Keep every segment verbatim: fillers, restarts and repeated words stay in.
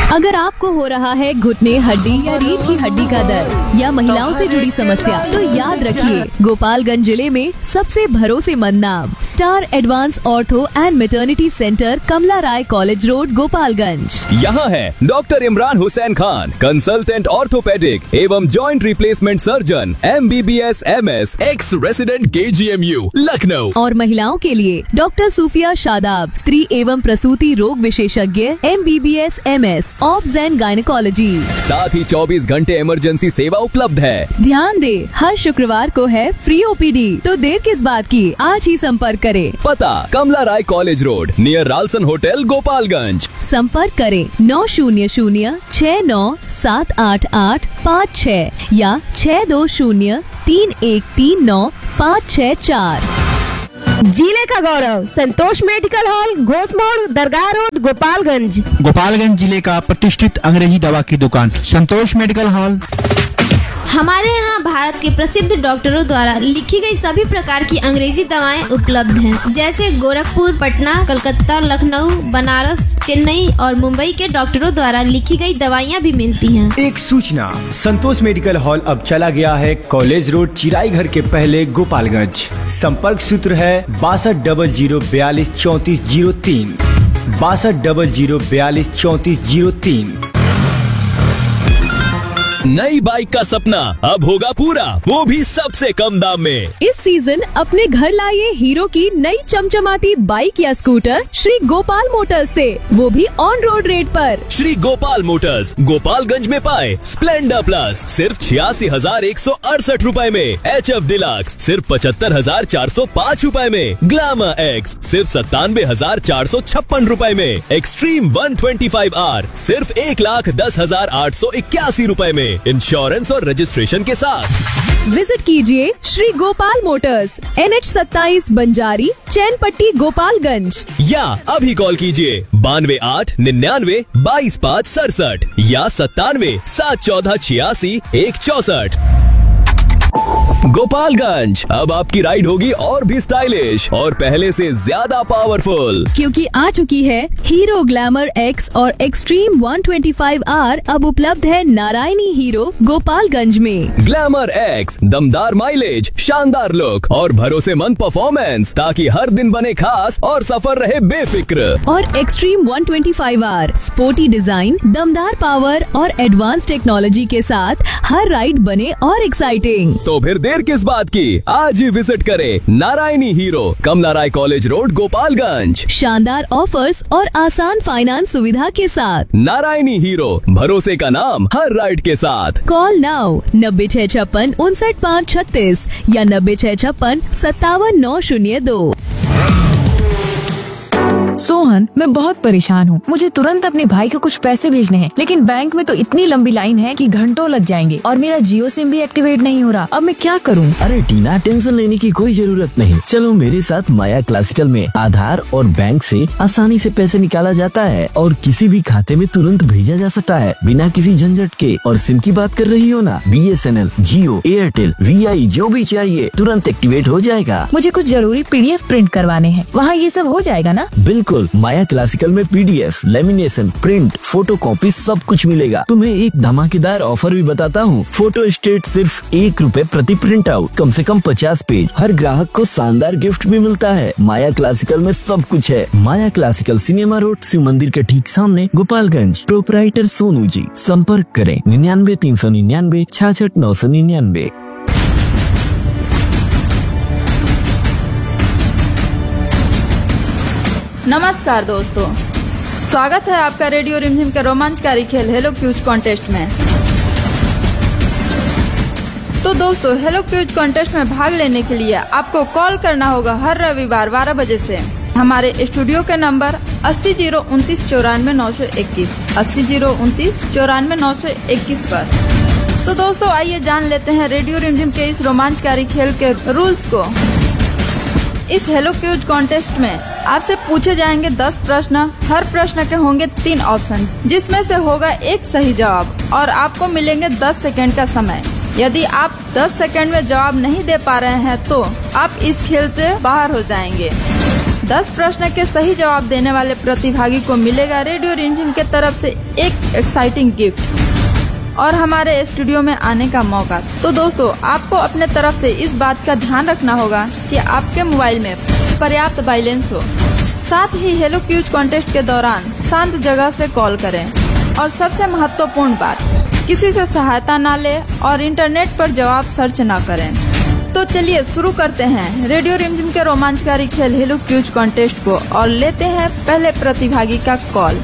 अगर आपको हो रहा है घुटने, हड्डी या रीढ़ की हड्डी का दर्द या महिलाओं से जुड़ी समस्या, तो याद रखिए गोपालगंज जिले में सबसे भरोसेमंद नाम star advance ortho and maternity centre, Kamala Rai college road, Gopalganj. यहाँ है doctor Imran Hussain Khan, consultant orthopaedic एवं joint replacement surgeon, M B B S M S, x resident के जी एम यू लखनऊ। और महिलाओं के लिए डॉक्टर सूफिया शादाब, स्त्री एवं प्रसूति रोग विशेषज्ञ, M B B S M S, obs and gynaecology. साथ ही चौबीस घंटे इमरजेंसी सेवा उपलब्ध है। ध्यान दे, हर शुक्रवार को है फ्री ओ पी डी, तो देर किस बात की, आज ही संपर्क करें। पता कमला राय college road, near Ralson hotel, Gopalganj. संपर्क करें नौ शून्य शून्य छः नौ सात आठ आठ पाँच छः या छः दो शून्य तीन एक तीन नौ पाँच छः चार। जिले का गौरव संतोष मेडिकल हॉल, घोष मोड़, दरगाह रोड, गोपालगंज। गोपालगंज जिले का प्रतिष्ठित अंग्रेजी दवा की दुकान संतोष मेडिकल हॉल। हमारे यहाँ भारत के प्रसिद्ध डॉक्टरों द्वारा लिखी गई सभी प्रकार की अंग्रेजी दवाएं उपलब्ध हैं, जैसे गोरखपुर, पटना, कलकत्ता, लखनऊ, बनारस, चेन्नई और मुंबई के डॉक्टरों द्वारा लिखी गई दवाइयाँ भी मिलती हैं। एक सूचना, संतोष मेडिकल हॉल अब चला गया है कॉलेज रोड, चिराई घर के पहले, गोपालगंज। संपर्क सूत्र है बासठ डबल जीरो बयालीस चौंतीस जीरो तीन, बासठ डबल जीरो बयालीस चौंतीस जीरो तीन। नई बाइक का सपना अब होगा पूरा, वो भी सबसे कम दाम में। इस सीजन अपने घर लाइए हीरो की नई चमचमाती बाइक या स्कूटर श्री गोपाल मोटर्स से, वो भी ऑन रोड रेट पर। श्री गोपाल मोटर्स गोपालगंज में पाए स्प्लेंडर प्लस सिर्फ छियासी हजार एक सौ अड़सठ रूपए में, एच एफ डिलक्स सिर्फ पचहत्तर हजार चार सौ पाँच रूपए में, ग्लैमर एक्स सिर्फ सत्तानवे हजार चार सौ छप्पन रूपए में, extreme one twenty five are सिर्फ एक लाख दस हजार आठ सौ इक्यासी रूपए में, इंश्योरेंस और रजिस्ट्रेशन के साथ। विजिट कीजिए Shri Gopal Motors, N H सत्ताईस बंजारी, चैन पट्टी, गोपालगंज। या अभी कॉल कीजिए बानवे आठ निन्यानवे बाईस पाँच सड़सठ या सत्तानवे सात चौदह छियासी एक चौसठ। गोपालगंज अब आपकी राइड होगी और भी स्टाइलिश और पहले से ज्यादा पावरफुल, क्योंकि आ चुकी है हीरो ग्लैमर एक्स और extreme one twenty five are, अब उपलब्ध है नारायणी हीरो गोपालगंज में। ग्लैमर एक्स दमदार माइलेज, शानदार लुक और भरोसेमंद परफॉर्मेंस, ताकि हर दिन बने खास और सफर रहे बेफिक्र। और extreme one twenty five are sporty design, दमदार पावर और एडवांस टेक्नोलॉजी के साथ हर राइड बने और एक्साइटिंग। तो फिर देर किस बात की, आज ही विजिट करें नारायणी हीरो, कमला राय कॉलेज रोड, गोपालगंज। शानदार ऑफर्स और आसान फाइनेंस सुविधा के साथ। नारायणी हीरो, भरोसे का नाम हर राइड के साथ। कॉल नाउ नब्बे छह छप्पन उनसठ पाँच छत्तीस या नब्बे छह छप्पन सत्तावन नौ शून्य दो। सोहन, मैं बहुत परेशान हूँ। मुझे तुरंत अपने भाई को कुछ पैसे भेजने हैं, लेकिन बैंक में तो इतनी लंबी लाइन है कि घंटों लग जाएंगे और मेरा जियो सिम भी एक्टिवेट नहीं हो रहा। अब मैं क्या करूँ? अरे टीना, टेंशन लेने की कोई जरूरत नहीं। चलो मेरे साथ माया क्लासिकल में आधार और बैंक से आसानी से पैसे निकाला जाता है और किसी भी खाते में तुरंत भेजा जा सकता है बिना किसी झंझट के। और सिम की बात कर रही हो ना, B S N L, Jio, Airtel, we आई, जो भी चाहिए तुरंत एक्टिवेट हो जाएगा। मुझे कुछ जरूरी पी डी एफ प्रिंट करवाने हैं, वहाँ ये सब हो जाएगा ना? बिल्कुल, माया क्लासिकल में P D F, lamination, print, photo copy सब कुछ मिलेगा। तुम्हें एक धमाकेदार ऑफर भी बताता हूँ। फोटो स्टेट सिर्फ एक रुपए प्रति प्रिंट आउट, कम से कम पचास पेज। हर ग्राहक को शानदार गिफ्ट भी मिलता है। माया क्लासिकल में सब कुछ है। माया क्लासिकल, सिनेमा रोड, शिव मंदिर के ठीक सामने, गोपालगंज। प्रोपराइटर सोनू जी। संपर्क करें निन्यानवे तीन सौ निन्यानवे छाछठ नौ सौ निन्यानवे। नमस्कार दोस्तों, स्वागत है आपका रेडियो रिमझिम के रोमांचकारी खेल हेलो क्यूज कॉन्टेस्ट में। तो दोस्तों, हेलो क्यूज कॉन्टेस्ट में भाग लेने के लिए आपको कॉल करना होगा हर रविवार बारह बजे से हमारे स्टूडियो के नंबर अस्सी जीरो उनतीस चौरानवे नौ सौ इक्कीस अस्सी जीरो उनतीस चौरानवे नौ सौ इक्कीस पर। तो दोस्तों, आइए जान लेते हैं रेडियो रिमझिम के इस रोमांचकारी खेल के रूल्स को। इस हेलो क्यूज कॉन्टेस्ट में आपसे पूछे जाएंगे दस प्रश्न। हर प्रश्न के होंगे तीन ऑप्शन, जिसमें से होगा एक सही जवाब और आपको मिलेंगे दस सेकंड का समय। यदि आप दस सेकंड में जवाब नहीं दे पा रहे हैं तो आप इस खेल से बाहर हो जाएंगे। दस प्रश्न के सही जवाब देने वाले प्रतिभागी को मिलेगा रेडियो रिमझिम के तरफ से एक एक्साइटिंग गिफ्ट और हमारे स्टूडियो में आने का मौका। तो दोस्तों, आपको अपने तरफ से इस बात का ध्यान रखना होगा कि आपके मोबाइल में पर्याप्त बैलेंस हो। साथ ही हेलो क्यूज कॉन्टेस्ट के दौरान शांत जगह से कॉल करें और सबसे महत्वपूर्ण बात, किसी से सहायता ना ले और इंटरनेट पर जवाब सर्च ना करें। तो चलिए शुरू करते हैं रेडियो रिमझिम के रोमांचकारी खेल हेलो क्यूज कॉन्टेस्ट को और लेते हैं पहले प्रतिभागी का कॉल।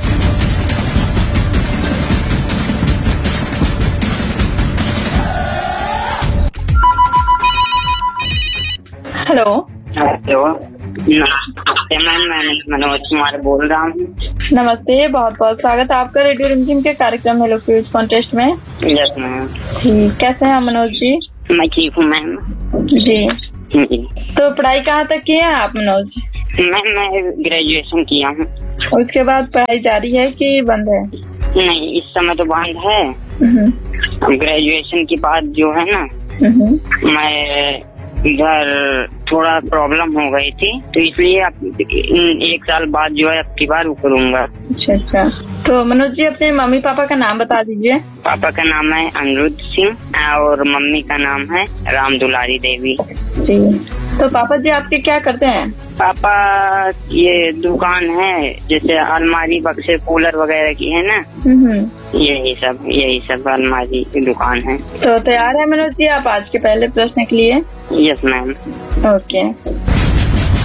हेलो हेलो, नमस्ते मैम, मैं मनोज कुमार बोल रहा हूँ। नमस्ते, बहुत बहुत स्वागत है आपका रेडियो रिमझिम के कार्यक्रम हेलो क्यूज कॉन्टेस्ट में। Yes ma'am. ठीक, कैसे हैं मनोज जी? मैं ठीक हूँ मैम। जी जी। तो पढ़ाई कहाँ तक की है आप मनोज? मैम मैं ग्रेजुएशन किया हूँ। उसके बाद पढ़ाई जारी है कि बंद है? नहीं, इस समय तो बंद है। अब ग्रेजुएशन के बाद जो है ना, मैं इधर थोड़ा प्रॉब्लम हो गई थी, तो इसलिए अब एक साल बाद जो है अब की बार करूँगा। अच्छा अच्छा। तो मनोज जी, अपने मम्मी पापा का नाम बता दीजिए। पापा का नाम है अनिरुद्ध सिंह और मम्मी का नाम है राम दुलारी देवी। जी। तो पापा जी आपके क्या करते हैं? पापा ये दुकान है, जैसे अलमारी बक्से कूलर वगैरह की है ना, यही सब यही सब अलमारी की दुकान है। तो तैयार है मनोज जी आप आज के पहले प्रश्न के लिए? Yes ma'am. ओके,